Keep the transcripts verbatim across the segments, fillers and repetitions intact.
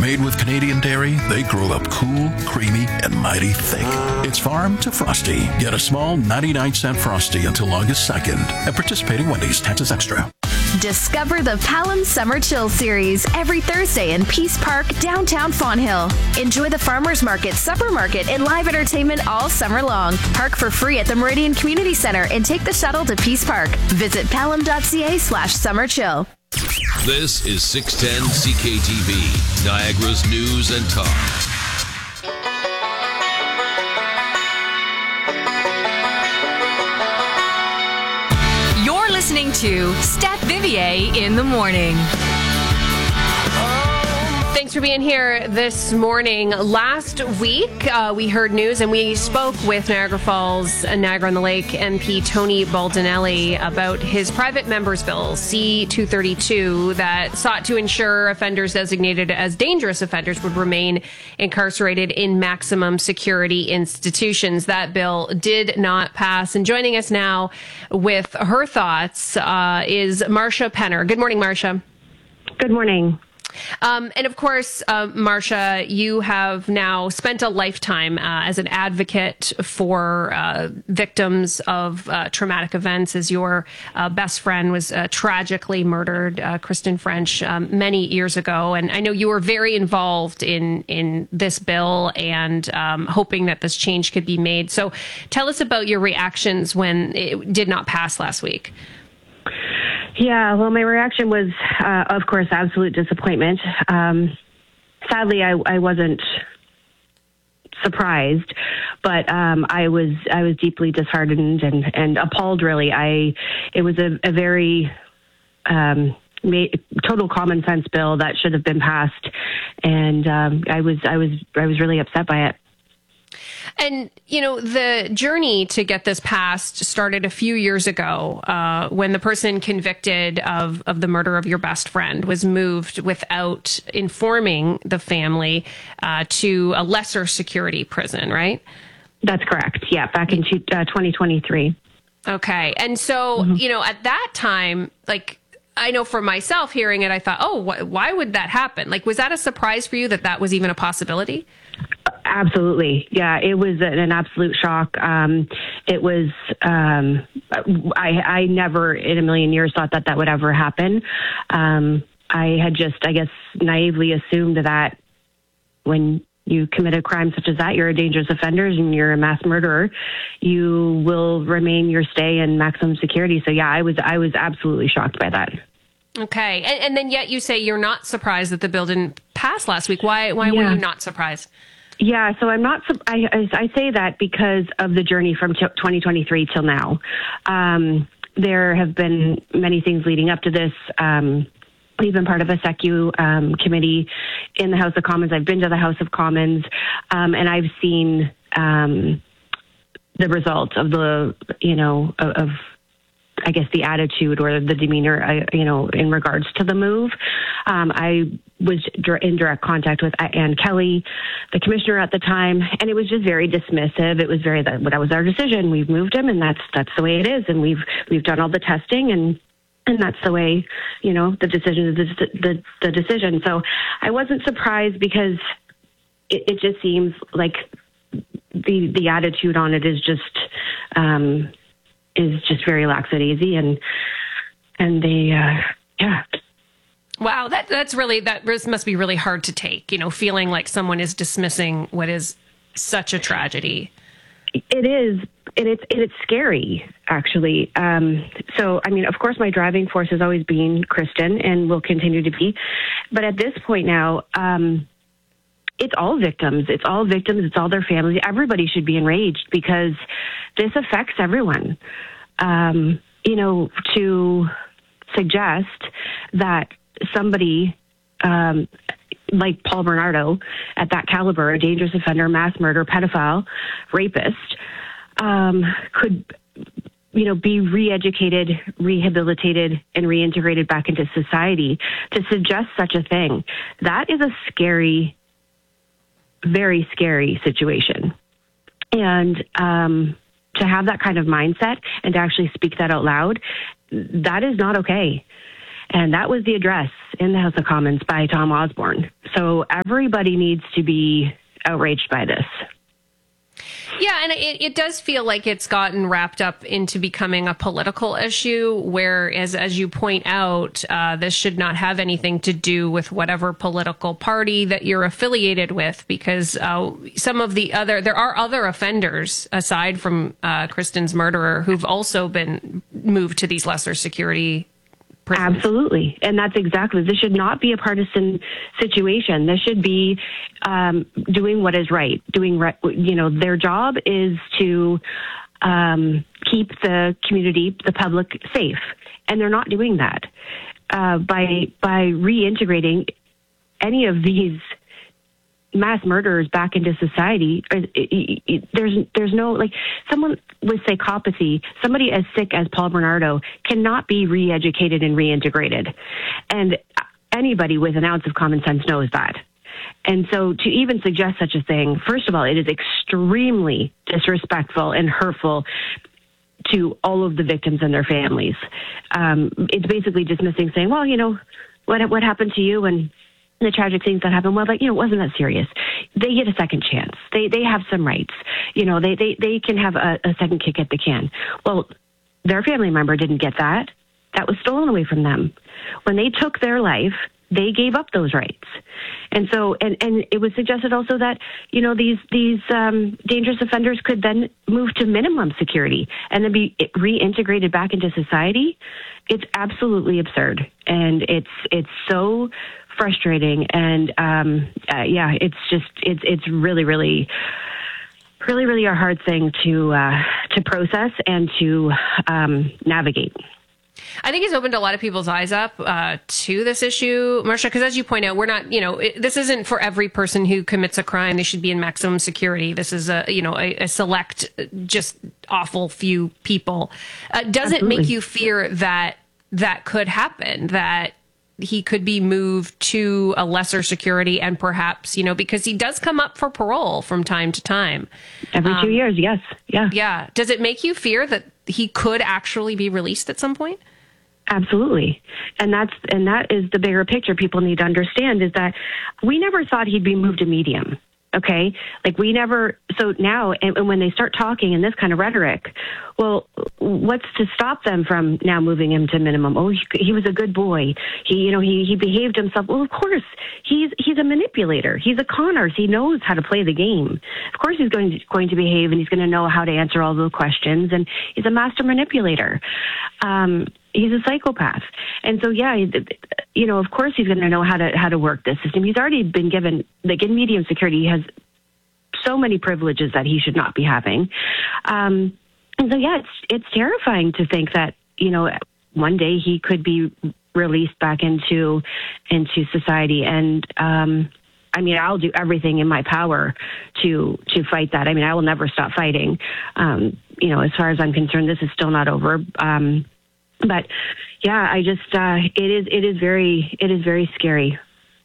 Made with Canadian dairy, they grow up cool, creamy, and mighty thick. It's farm to frosty. Get a small ninety-nine cent Frosty until August second at participating Wendy's. Taxes extra. Discover the Palam Summer Chill Series every Thursday in Peace Park, downtown Fonthill. Enjoy the Farmers Market, Supper Market, and live entertainment all summer long. Park for free at the Meridian Community Center and take the shuttle to Peace Park. Visit palam.ca slash summer chill. This is six ten C K T V, Niagara's news and talk. Listening to Steph Vivier in the morning. Thanks for being here this morning. Last week, uh, we heard news and we spoke with Niagara Falls, uh, Niagara-on-the-Lake M P Tony Baldinelli about his private member's bill, C two thirty-two, that sought to ensure offenders designated as dangerous offenders would remain incarcerated in maximum security institutions. That bill did not pass. And joining us now with her thoughts uh, is Marcia Penner. Good morning, Marcia. Good morning. Um, and of course, uh, Marcia, you have now spent a lifetime uh, as an advocate for uh, victims of uh, traumatic events, as your uh, best friend was uh, tragically murdered, uh, Kristen French, um, many years ago. And I know you were very involved in, in this bill and um, hoping that this change could be made. So tell us about your reactions when it did not pass last week. Yeah, well, my reaction was, uh, of course, absolute disappointment. Um, sadly, I, I wasn't surprised, but um, I was I was deeply disheartened and, and appalled. Really, I it was a, a very um, ma- total common sense bill that should have been passed, and um, I was I was I was really upset by it. And, you know, the journey to get this passed started a few years ago uh, when the person convicted of, of the murder of your best friend was moved without informing the family uh, to a lesser security prison, right? That's correct. Yeah, back in two, uh, twenty twenty-three. Okay. And so, mm-hmm. you know, at that time, like, I know for myself hearing it, I thought, oh, wh- why would that happen? Like, was that a surprise for you that that was even a possibility? Absolutely. Yeah, it was an absolute shock. Um, it was, um, I, I never in a million years thought that that would ever happen. Um, I had just, I guess, naively assumed that when you commit a crime such as that, you're a dangerous offender and you're a mass murderer, you will remain your stay in maximum security. So yeah, I was, I was absolutely shocked by that. Okay. And, and then yet you say you're not surprised that the bill didn't pass last week. Why, why yeah. were you not surprised? Yeah, so I'm not, I, I say that because of the journey from t- twenty twenty-three till now. Um, there have been many things leading up to this. Um, We've been part of a SECU um, committee in the House of Commons. I've been to the House of Commons, um, and I've seen um, the result of the, you know, of, of I guess, the attitude or the demeanor, you know, in regards to the move. Um, I was in direct contact with Ann Kelly, the commissioner at the time, and it was just very dismissive. It was very, that, that was our decision. We've moved him, and that's that's the way it is. And we've we've done all the testing, and and that's the way, you know, the decision is the, the, the decision. So I wasn't surprised because it, it just seems like the the attitude on it is just. Um, is just very lackadaisy and and they uh yeah wow that that's really that must be really hard to take, you know, feeling like someone is dismissing what is such a tragedy. It is and it's and it's scary, actually. Um so I mean, of course my driving force has always been Kristen and will continue to be, but at this point now, um it's all victims. It's all victims. It's all their families. Everybody should be enraged because this affects everyone. Um, you know, to suggest that somebody um, like Paul Bernardo at that caliber, a dangerous offender, mass murder, pedophile, rapist, um, could, you know, be re-educated, rehabilitated, and reintegrated back into society, to suggest such a thing, that is a scary very scary situation. And um, to have that kind of mindset and to actually speak that out loud, that is not okay. And that was the address in the House of Commons by Tom Osborne. So everybody needs to be outraged by this. Yeah, and it, it does feel like it's gotten wrapped up into becoming a political issue, whereas, as you point out, uh, this should not have anything to do with whatever political party that you're affiliated with, because uh, some of the other, there are other offenders, aside from uh, Kristen's murderer, who've also been moved to these lesser security prisons. Absolutely. And that's exactly, this should not be a partisan situation. This should be um, doing what is right. Doing, right, you know, their job is to um, keep the community, the public safe. And they're not doing that. Uh, by, by reintegrating any of these mass murderers back into society, there's there's no, like, someone with psychopathy, somebody as sick as Paul Bernardo cannot be re-educated and reintegrated. And anybody with an ounce of common sense knows that. And so to even suggest such a thing, first of all, it is extremely disrespectful and hurtful to all of the victims and their families. Um, it's basically dismissing, saying, well, you know, what what happened to you and the tragic things that happen, well, like, you know, it wasn't that serious. They get a second chance. They they have some rights. You know, they, they, they can have a, a second kick at the can. Well, their family member didn't get that. That was stolen away from them. When they took their life, they gave up those rights. And so, and, and it was suggested also that, you know, these, these um, dangerous offenders could then move to minimum security and then be reintegrated back into society. It's absolutely absurd. And it's, it's so frustrating. And, um, uh, yeah, it's just, it's, it's really, really, really, really a hard thing to, uh, to process and to, um, navigate. I think it's opened a lot of people's eyes up uh, to this issue, Marcia, because as you point out, we're not, you know, it, this isn't for every person who commits a crime. They should be in maximum security. This is a, you know, a, a select, just awful few people. Uh, does Absolutely. It make you fear that that could happen, that he could be moved to a lesser security and perhaps, you know, because he does come up for parole from time to time. Every two um, years, yes. Yeah. Yeah. Does it make you fear that he could actually be released at some point? Absolutely. And that's, and that is the bigger picture people need to understand, is that we never thought he'd be moved to medium. Okay. Like we never, so now, and, and when they start talking in this kind of rhetoric, well, what's to stop them from now moving him to minimum? Oh, he, he was a good boy. He, you know, he, he behaved himself. Well, of course he's, he's a manipulator. He's a con artist. He knows how to play the game. Of course he's going to, going to behave, and he's going to know how to answer all those questions. And he's a master manipulator. Um, He's a psychopath. And so, yeah, you know, of course he's going to know how to how to work this system. He's already been given, like in medium security, he has so many privileges that he should not be having. Um, and so, yeah, it's it's terrifying to think that, you know, one day he could be released back into into society. And um, I mean, I'll do everything in my power to to fight that. I mean, I will never stop fighting. Um, you know, as far as I'm concerned, this is still not over. Um, But yeah, I just, uh, it is, it is very, it is very scary.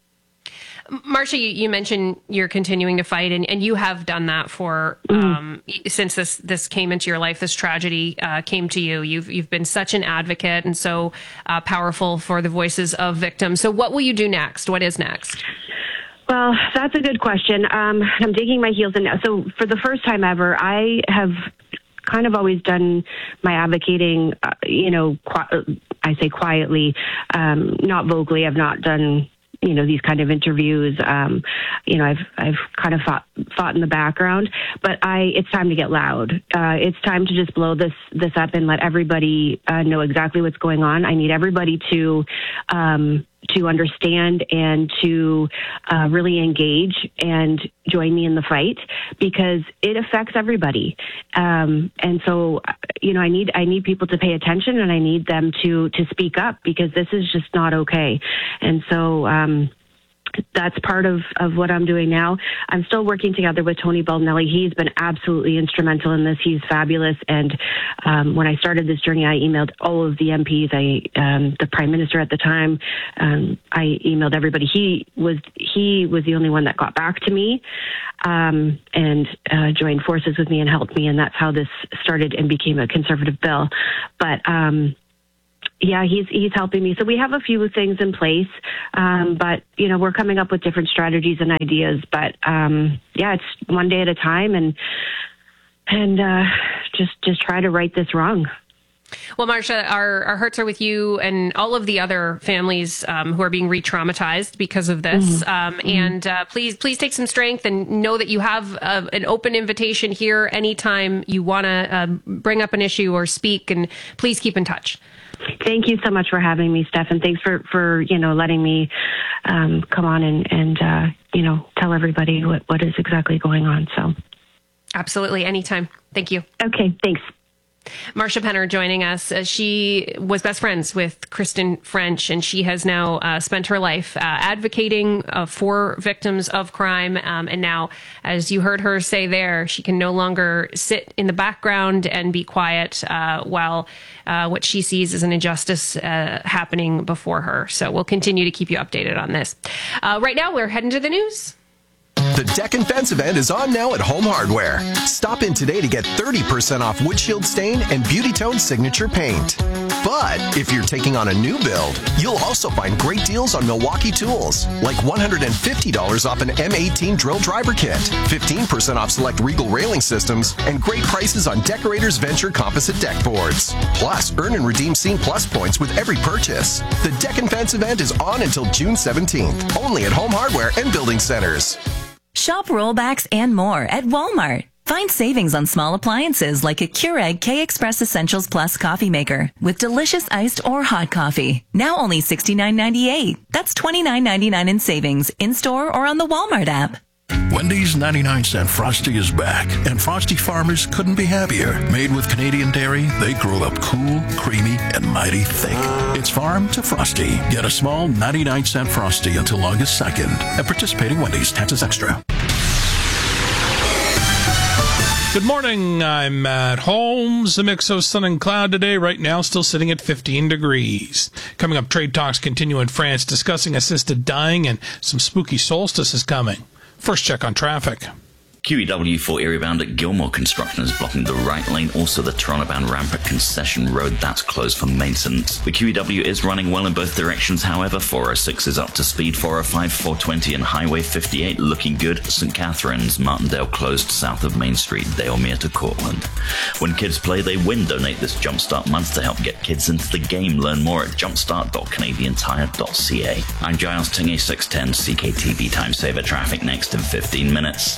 Marcia, you, you mentioned you're continuing to fight, and, and you have done that for, um, mm-hmm. since this, this came into your life, this tragedy, uh, came to you. You've, you've been such an advocate and so, uh, powerful for the voices of victims. So what will you do next? What is next? Well, that's a good question. Um, I'm digging my heels in now. So for the first time ever, I have kind of always done my advocating, uh, you know, qu- I say quietly, um, not vocally. I've not done, you know, these kind of interviews. Um, you know, I've, I've kind of fought, fought in the background, but I, it's time to get loud. Uh, it's time to just blow this, this up and let everybody uh, know exactly what's going on. I need everybody to, um, to understand and to uh, really engage and join me in the fight, because it affects everybody. Um, and so, you know, I need, I need people to pay attention, and I need them to, to speak up, because this is just not okay. And so, um, that's part of, of what I'm doing now. I'm still working together with Tony Baldinelli. He's been absolutely instrumental in this. He's fabulous. And um, when I started this journey, I emailed all of the M Ps. I, um, the Prime Minister at the time. Um, I emailed everybody. He was he was the only one that got back to me um, and uh, joined forces with me and helped me. And that's how this started and became a Conservative bill. But um, yeah, he's he's helping me. So we have a few things in place, um, but you know, we're coming up with different strategies and ideas. But um, yeah, it's one day at a time, and and uh, just just try to right this wrong. Well, Marcia, our, our hearts are with you and all of the other families um, who are being re-traumatized because of this. Mm-hmm. Um, mm-hmm. And uh, please, please take some strength and know that you have uh, an open invitation here anytime you want to uh, bring up an issue or speak. And please keep in touch. Thank you so much for having me, Steph, and thanks for, for you know, letting me um, come on and, and uh, you know, tell everybody what, what is exactly going on. So, absolutely, anytime. Thank you. Okay, thanks. Marcia Penner joining us. Uh, she was best friends with Kristen French, and she has now uh, spent her life uh, advocating uh, for victims of crime. Um, and now, as you heard her say there, she can no longer sit in the background and be quiet uh, while uh, what she sees as an injustice uh, happening before her. So we'll continue to keep you updated on this. Uh, right now, we're heading to the news. The Deck and Fence event is on now at Home Hardware. Stop in today to get thirty percent off windshield stain and Beauty Tone signature paint. But if you're taking on a new build, you'll also find great deals on Milwaukee tools, like one hundred fifty dollars off an M eighteen drill driver kit, fifteen percent off select Regal railing systems, and great prices on Decorators Venture composite deck boards. Plus, earn and redeem Scene Plus points with every purchase. The Deck and Fence event is on until June seventeenth, only at Home Hardware and Building Centers. Shop rollbacks and more at Walmart. Find savings on small appliances like a Keurig K-Express Essentials Plus coffee maker with delicious iced or hot coffee. Now only sixty-nine ninety-eight. That's twenty-nine ninety-nine in savings in-store or on the Walmart app. Wendy's ninety-nine cent Frosty is back, and Frosty farmers couldn't be happier. Made with Canadian dairy, they grow up cool, creamy, and mighty thick. It's farm to Frosty. Get a small ninety-nine cent Frosty until August second at participating Wendy's. Taxes extra. Good morning. I'm Matt Holmes. A mix of sun and cloud today. Right now, still sitting at fifteen degrees. Coming up, trade talks continue in France, discussing assisted dying, and some spooky solstice is coming. First check on traffic. Q E W for area-bound at Gilmore. Construction is blocking the right lane. Also, the Toronto-bound ramp at Concession Road, that's closed for maintenance. The Q E W is running well in both directions. However, four oh six is up to speed. four oh five, four twenty, and Highway fifty-eight looking good. Saint Catharines, Martindale closed south of Main Street. Dalemer to Cortland. When kids play, they win. Donate this Jumpstart month to help get kids into the game. Learn more at jumpstart dot canadian tire dot c a. I'm Giles Tingy, six ten C K T V Time Saver. Traffic next in fifteen minutes.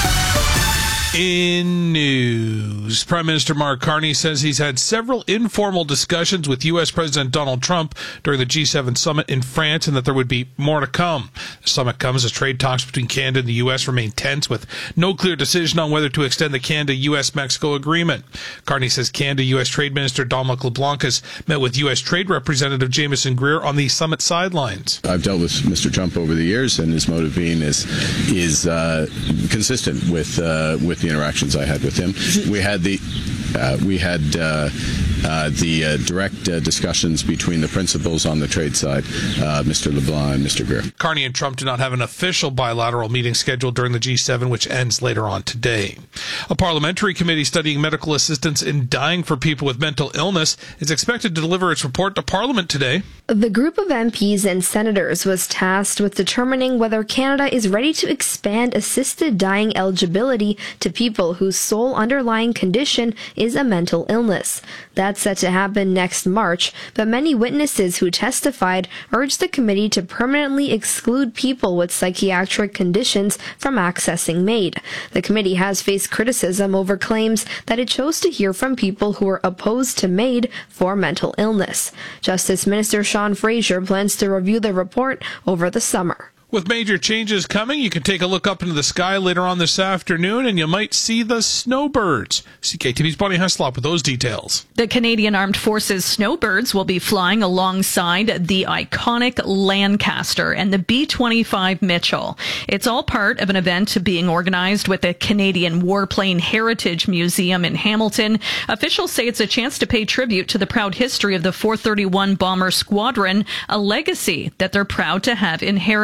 In news, Prime Minister Mark Carney says he's had several informal discussions with U S President Donald Trump during the G seven summit in France, and that there would be more to come. The summit comes as trade talks between Canada and the U S remain tense, with no clear decision on whether to extend the Canada-U S Mexico agreement. Carney says Canada-U S Trade Minister Dominic LeBlanc has met with U S Trade Representative Jameson Greer on the summit sidelines. I've dealt with Mister Trump over the years, and his motive being is is uh, consistent with uh, with the interactions I had with him. We had the uh, we had uh, uh, the uh, direct uh, discussions between the principals on the trade side, uh, Mister LeBlanc and Mister Greer. Carney and Trump do not have an official bilateral meeting scheduled during the G seven, which ends later on today. A parliamentary committee studying medical assistance in dying for people with mental illness is expected to deliver its report to Parliament today. The group of M Ps and senators was tasked with determining whether Canada is ready to expand assisted dying eligibility to people whose sole underlying condition is a mental illness. That's set to happen next March, but many witnesses who testified urged the committee to permanently exclude people with psychiatric conditions from accessing MAID. The committee has faced criticism over claims that it chose to hear from people who are opposed to MAID for mental illness. Justice Minister Sean Fraser plans to review the report over the summer. With major changes coming, you can take a look up into the sky later on this afternoon, and you might see the snowbirds. C K T V's Bonnie Heslop with those details. The Canadian Armed Forces snowbirds will be flying alongside the iconic Lancaster and the B twenty-five Mitchell. It's all part of an event being organized with the Canadian Warplane Heritage Museum in Hamilton. Officials say it's a chance to pay tribute to the proud history of the four thirty-one Bomber Squadron, a legacy that they're proud to have inherited.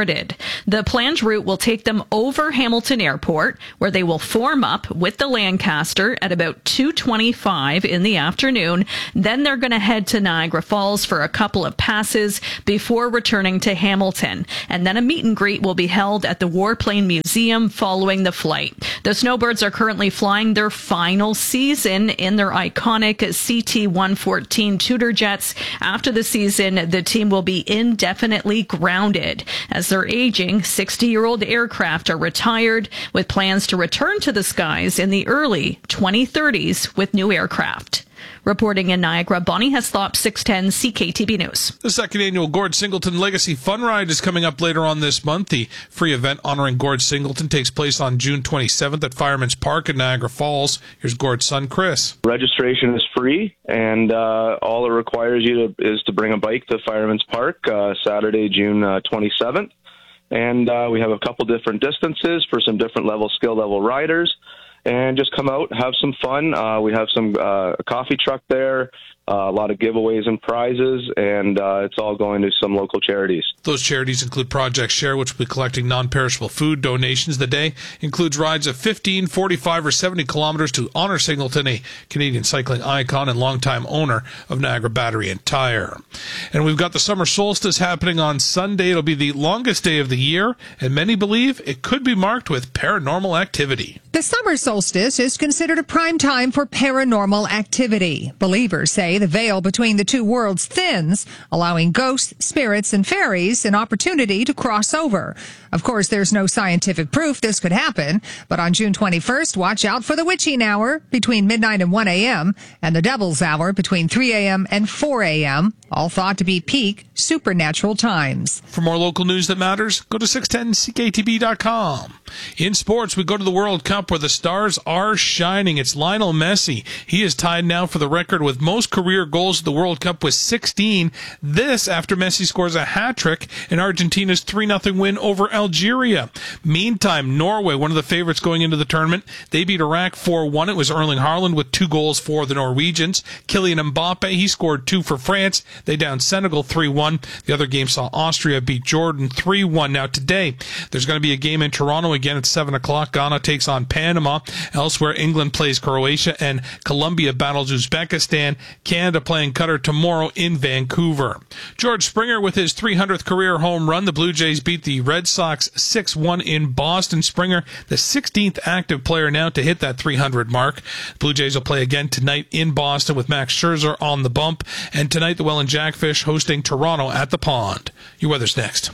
The planned route will take them over Hamilton Airport, where they will form up with the Lancaster at about two twenty-five in the afternoon. Then they're going to head to Niagara Falls for a couple of passes before returning to Hamilton. And then a meet and greet will be held at the Warplane Museum following the flight. The Snowbirds are currently flying their final season in their iconic C T one fourteen Tudor jets. After the season, the team will be indefinitely grounded as their aging sixty-year-old aircraft are retired, with plans to return to the skies in the early twenty thirties with new aircraft. Reporting in Niagara, Bonnie Heslop, six ten C K T B News. The second annual Gord Singleton Legacy Fun Ride is coming up later on this month. The free event honoring Gord Singleton takes place on June twenty-seventh at Fireman's Park in Niagara Falls. Here's Gord's son, Chris. Registration is free, and uh, all it requires you to, is to bring a bike to Fireman's Park uh, Saturday, June uh, twenty-seventh. And uh, we have a couple different distances for some different level, skill level riders. And just come out, have some fun. Uh, we have some uh, a coffee truck there, uh, a lot of giveaways and prizes, and uh, it's all going to some local charities. Those charities include Project Share, which will be collecting non-perishable food donations. The day includes rides of fifteen, forty-five, or seventy kilometers to honor Singleton, a Canadian cycling icon and longtime owner of Niagara Battery and Tire. And we've got the summer solstice happening on Sunday. It'll be the longest day of the year, and many believe it could be marked with paranormal activity. The summer solstice is considered a prime time for paranormal activity. Believers say the veil between the two worlds thins, allowing ghosts, spirits, and fairies an opportunity to cross over. Of course, there's no scientific proof this could happen, but on June twenty-first, watch out for the witching hour between midnight and one a.m. and the devil's hour between three a.m. and four a.m., all thought to be peak supernatural times. For more local news that matters, go to six ten C K T B dot com. In sports, we go to the World Cup where the stars are shining. It's Lionel Messi. He is tied now for the record with most career goals at the World Cup with sixteen. This after Messi scores a hat-trick in Argentina's three nothing win over Algeria. Meantime, Norway, one of the favorites going into the tournament, they beat Iraq four one. It was Erling Haaland with two goals for the Norwegians. Kylian Mbappe, he scored two for France. They downed Senegal three one. The other game saw Austria beat Jordan three one. Now today, there's going to be a game in Toronto again at seven o'clock. Ghana takes on Panama. Elsewhere, England plays Croatia and Colombia battles Uzbekistan. Canada playing Qatar tomorrow in Vancouver. George Springer with his three hundredth career home run. The Blue Jays beat the Red Sox six one in Boston. Springer, the sixteenth active player now to hit that three hundred mark. Blue Jays will play again tonight in Boston with Max Scherzer on the bump. And tonight, the Welland Jackfish hosting Toronto at the Pond. Your weather's next.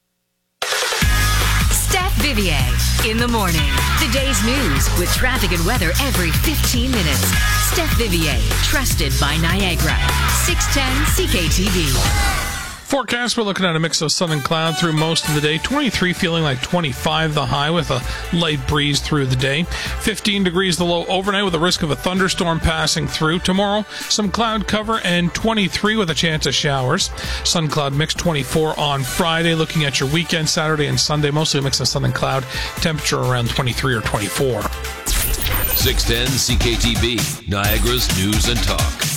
Steph Vivier in the morning. The day's news with traffic and weather every fifteen minutes. Steph Vivier, trusted by Niagara. six ten C K T V. Forecast, we're looking at a mix of sun and cloud through most of the day. twenty-three feeling like twenty-five the high with a light breeze through the day. fifteen degrees the low overnight with a risk of a thunderstorm passing through. Tomorrow, some cloud cover and twenty-three with a chance of showers. Sun cloud mix twenty-four on Friday. Looking at your weekend, Saturday and Sunday, mostly a mix of sun and cloud. Temperature around twenty-three or twenty-four. six ten C K T B, Niagara's News and Talk.